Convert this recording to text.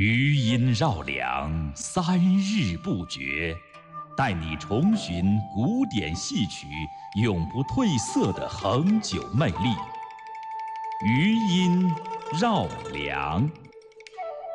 余音绕梁，3日不绝，带你重寻古典戏曲永不褪色的恒久魅力。余音绕梁。